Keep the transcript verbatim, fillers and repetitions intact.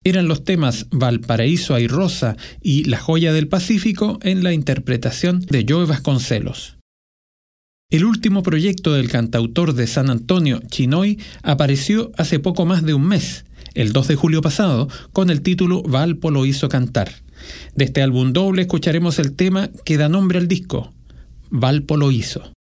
eran los temas Valparaíso hay rosa y La joya del Pacífico en la interpretación de Joe Vasconcelos. El último proyecto del cantautor de San Antonio, Chinoy, apareció hace poco más de un mes, el dos de julio pasado, con el título Valpo lo hizo cantar. De este álbum doble escucharemos el tema que da nombre al disco, Valpo lo hizo.